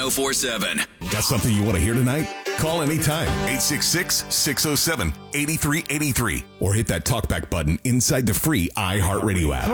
1047. Got something you want to hear tonight? Call anytime, 866-607-8383. Or hit that talkback button inside the free iHeartRadio app.